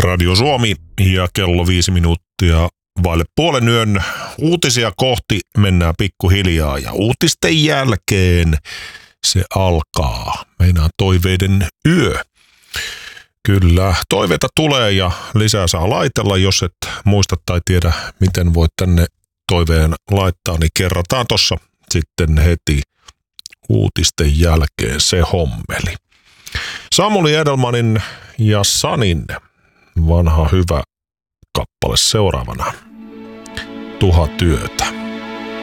Radio Suomi ja kello 5 minuuttia vaille puolen yön. Uutisia kohti mennään pikkuhiljaa ja uutisten jälkeen se alkaa. Meinaan toiveiden yö. Kyllä, toiveita tulee ja lisää saa laitella. Jos et muista tai tiedä, miten voit tänne toiveen laittaa, niin kerrataan tossa sitten heti uutisten jälkeen se hommeli. Samuli Edelmanin ja Sanin vanha hyvä kappale seuraavana. 1000 yötä.